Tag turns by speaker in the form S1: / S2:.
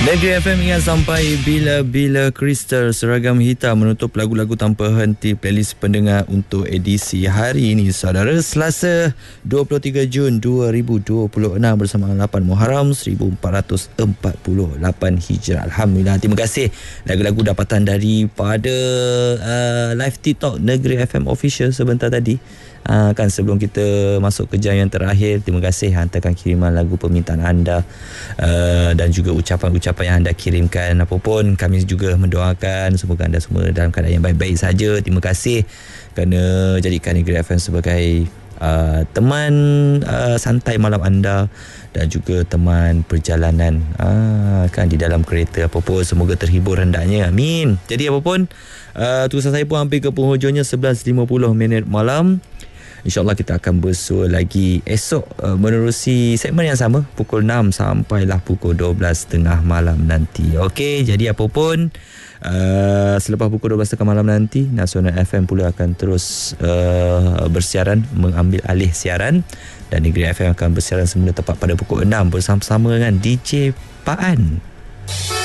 S1: Negeri FM ingat sampai bila-bila. Crystal seragam hitam menutup lagu-lagu tanpa henti playlist pendengar untuk edisi hari ini, saudara. Selasa 23 Jun 2026 bersama 8 Muharram 1448 Hijrah. Alhamdulillah, terima kasih lagu-lagu dapatan daripada live TikTok Negeri FM Official sebentar tadi. Kan sebelum kita masuk ke jam yang terakhir, terima kasih hantarkan kiriman lagu permintaan anda dan juga ucapan-ucapan yang anda kirimkan. Apapun, kami juga mendoakan semoga anda semua dalam keadaan yang baik-baik saja. Terima kasih kerana jadikan Negeri FM sebagai teman santai malam anda dan juga teman perjalanan kan di dalam kereta. Apapun, semoga terhibur hendaknya, amin. Jadi apapun, tulisan saya pun hampir ke penghujungnya, 11.50 malam. InsyaAllah kita akan bersua lagi esok menerusi segmen yang sama pukul 6 sampailah pukul 12.30 malam nanti. Okey, jadi apapun, selepas pukul 12.30 malam nanti, Nasional FM pula akan terus bersiaran, mengambil alih siaran, dan Negeri FM akan bersiaran semula tepat pada pukul 6 bersama-sama dengan DJ Paan.